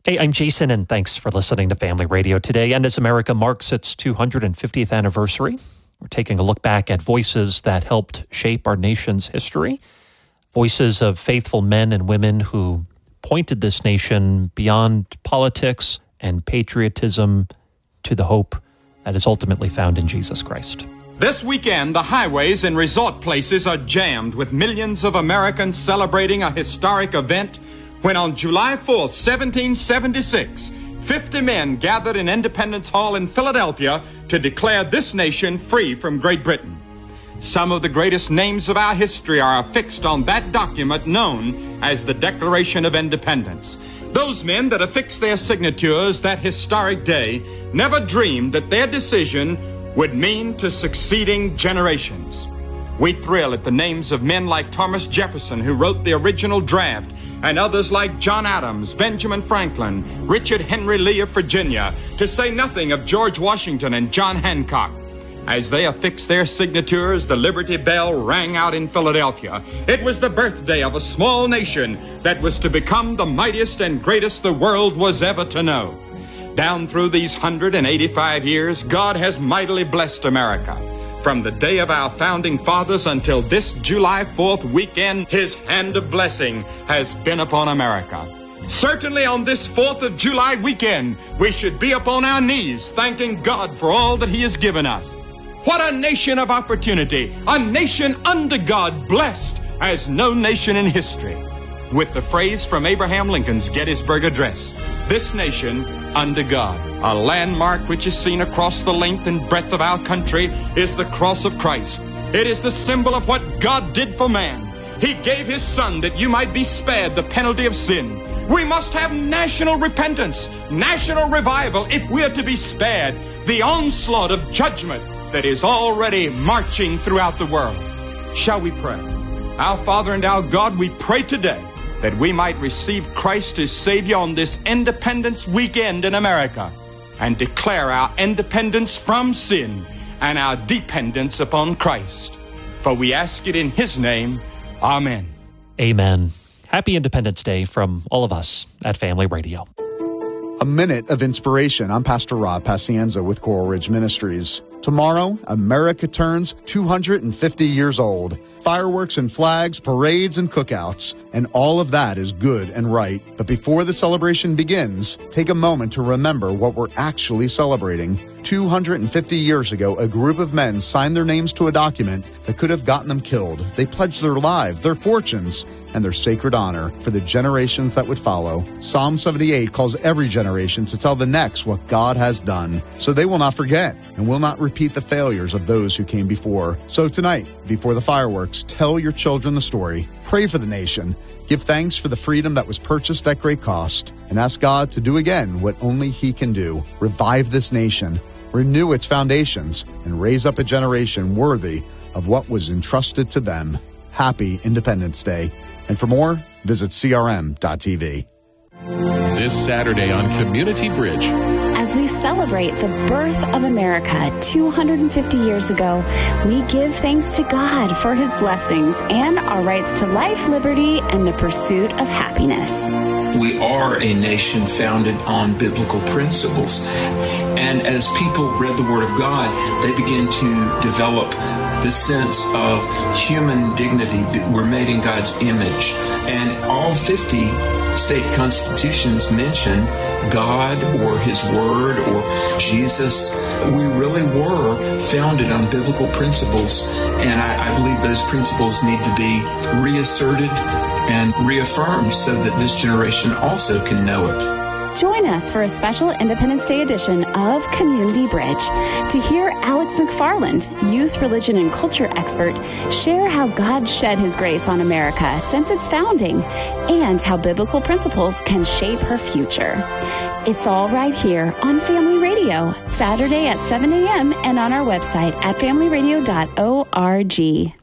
Hey, I'm Jason, and thanks for listening to Family Radio today. And as America marks its 250th anniversary, we're taking a look back at voices that helped shape our nation's history, voices of faithful men and women who pointed this nation beyond politics and patriotism to the hope that is ultimately found in Jesus Christ. This weekend, the highways and resort places are jammed with millions of Americans celebrating a historic event when on July 4th, 1776, 50 men gathered in Independence Hall in Philadelphia to declare this nation free from Great Britain. Some of the greatest names of our history are affixed on that document known as the Declaration of Independence. Those men that affixed their signatures that historic day never dreamed that their decision would mean to succeeding generations. We thrill at the names of men like Thomas Jefferson, who wrote the original draft, and others like John Adams, Benjamin Franklin, Richard Henry Lee of Virginia, to say nothing of George Washington and John Hancock. As they affixed their signatures, the Liberty Bell rang out in Philadelphia. It was the birthday of a small nation that was to become the mightiest and greatest the world was ever to know. Down through these 185 years, God has mightily blessed America. From the day of our founding fathers until this July 4th weekend, His hand of blessing has been upon America. Certainly on this 4th of July weekend, we should be upon our knees thanking God for all that He has given us. What a nation of opportunity, a nation under God, blessed as no nation in history. With the phrase from Abraham Lincoln's Gettysburg Address, this nation under God. A landmark which is seen across the length and breadth of our country is the cross of Christ. It is the symbol of what God did for man. He gave His Son that you might be spared the penalty of sin. We must have national repentance, national revival if we are to be spared the onslaught of judgment that is already marching throughout the world. Shall we pray? Our Father and our God, we pray today that we might receive Christ as Savior on this Independence Weekend in America and declare our independence from sin and our dependence upon Christ. For we ask it in His name. Amen. Amen. Happy Independence Day from all of us at Family Radio. A minute of inspiration. I'm Pastor Rob Pacienza with Coral Ridge Ministries. Tomorrow, America turns 250 years old. Fireworks and flags, parades and cookouts, and all of that is good and right. But before the celebration begins, take a moment to remember what we're actually celebrating. 250 years ago, a group of men signed their names to a document that could have gotten them killed. They pledged their lives, their fortunes, and their sacred honor for the generations that would follow. Psalm 78 calls every generation to tell the next what God has done, so they will not forget and will not repeat the failures of those who came before. So tonight, before the fireworks, tell your children the story. Pray for the nation. Give thanks for the freedom that was purchased at great cost, and ask God to do again what only He can do. Revive this nation, renew its foundations, and raise up a generation worthy of what was entrusted to them. Happy Independence Day. And for more, visit crm.tv. This Saturday on Community Bridge, as we celebrate the birth of America 250 years ago, we give thanks to God for His blessings and our rights to life, liberty, and the pursuit of happiness. We are a nation founded on biblical principles. And as people read the Word of God, they begin to develop the sense of human dignity. We're made in God's image. And all 50 state constitutions mention God or His Word or Jesus. We really were founded on biblical principles, and I believe those principles need to be reasserted and reaffirmed so that this generation also can know it. Join us for a special Independence Day edition of Community Bridge to hear Alex McFarland, youth, religion, and culture expert, share how God shed His grace on America since its founding and how biblical principles can shape her future. It's all right here on Family Radio, Saturday at 7 a.m. and on our website at familyradio.org.